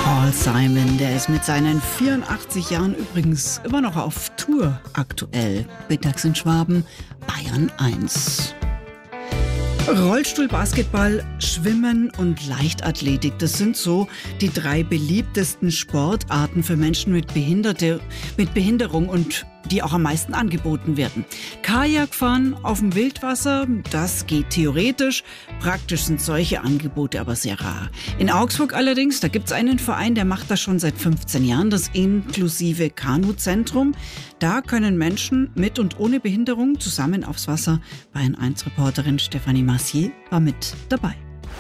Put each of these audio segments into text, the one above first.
Paul Simon, der ist mit seinen 84 Jahren übrigens immer noch auf Tour aktuell. Mittags in Schwaben, Bayern 1. Rollstuhl, Basketball, Schwimmen und Leichtathletik, das sind so die 3 beliebtesten Sportarten für Menschen mit Behinderung und die auch am meisten angeboten werden. Kajakfahren auf dem Wildwasser, das geht theoretisch. Praktisch sind solche Angebote aber sehr rar. In Augsburg allerdings, da gibt's einen Verein, der macht das schon seit 15 Jahren, das inklusive Kanuzentrum. Da können Menschen mit und ohne Behinderung zusammen aufs Wasser. Bayern 1 Reporterin Stefanie Massier war mit dabei.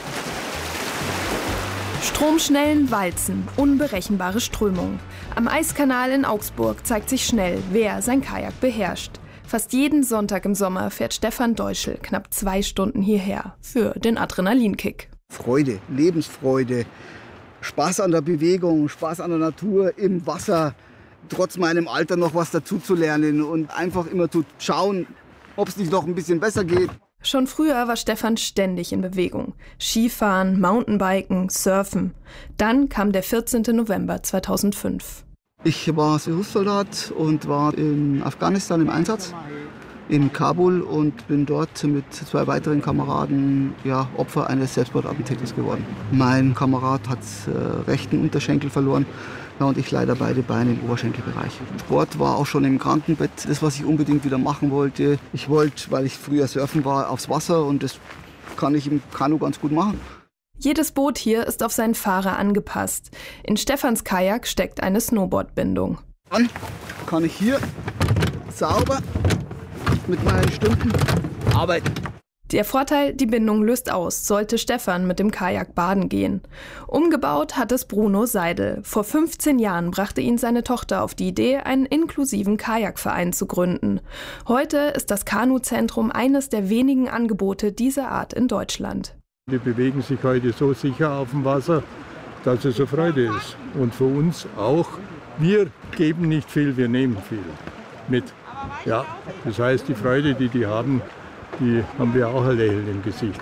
Stromschnellen Walzen, unberechenbare Strömungen. Am Eiskanal in Augsburg zeigt sich schnell, wer sein Kajak beherrscht. Fast jeden Sonntag im Sommer fährt Stefan Deuschel knapp 2 Stunden hierher für den Adrenalinkick. Freude, Lebensfreude, Spaß an der Bewegung, Spaß an der Natur, im Wasser, trotz meinem Alter noch was dazu zu lernen und einfach immer zu schauen, ob es nicht noch ein bisschen besser geht. Schon früher war Stefan ständig in Bewegung. Skifahren, Mountainbiken, Surfen. Dann kam der 14. November 2005. Ich war Berufssoldat und war in Afghanistan im Einsatz, in Kabul, und bin dort mit 2 weiteren Kameraden Opfer eines Selbstmordattentäters geworden. Mein Kamerad hat rechten Unterschenkel verloren. Ja, und ich leider beide Beine im Oberschenkelbereich. Sport war auch schon im Krankenbett das, was ich unbedingt wieder machen wollte. Ich wollte, weil ich früher surfen war, aufs Wasser, und das kann ich im Kanu ganz gut machen. Jedes Boot hier ist auf seinen Fahrer angepasst. In Stefans Kajak steckt eine Snowboardbindung. Dann kann ich hier sauber mit meinen Stümpfen arbeiten. Der Vorteil, die Bindung löst aus, sollte Stefan mit dem Kajak baden gehen. Umgebaut hat es Bruno Seidel. Vor 15 Jahren brachte ihn seine Tochter auf die Idee, einen inklusiven Kajakverein zu gründen. Heute ist das Kanuzentrum eines der wenigen Angebote dieser Art in Deutschland. Die bewegen sich heute so sicher auf dem Wasser, dass es eine Freude ist. Und für uns auch. Wir geben nicht viel, wir nehmen viel mit. Ja, das heißt, die Freude, die haben, die haben wir auch ein Lächeln im Gesicht.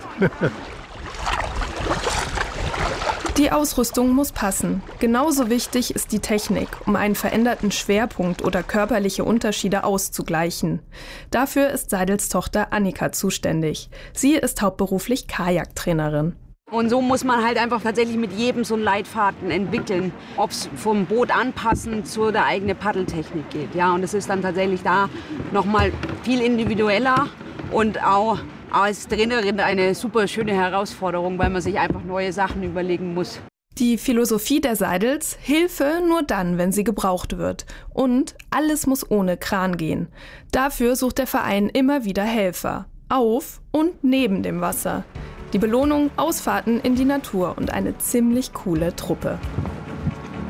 Die Ausrüstung muss passen. Genauso wichtig ist die Technik, um einen veränderten Schwerpunkt oder körperliche Unterschiede auszugleichen. Dafür ist Seidels Tochter Annika zuständig. Sie ist hauptberuflich Kajaktrainerin. Und so muss man halt einfach tatsächlich mit jedem so einen Leitfaden entwickeln, ob es vom Boot anpassen zu der eigenen Paddeltechnik geht. Ja, und es ist dann tatsächlich da nochmal viel individueller und auch als Trainerin eine super schöne Herausforderung, weil man sich einfach neue Sachen überlegen muss. Die Philosophie der Seidels: Hilfe nur dann, wenn sie gebraucht wird. Und alles muss ohne Kran gehen. Dafür sucht der Verein immer wieder Helfer. Auf und neben dem Wasser. Die Belohnung: Ausfahrten in die Natur und eine ziemlich coole Truppe.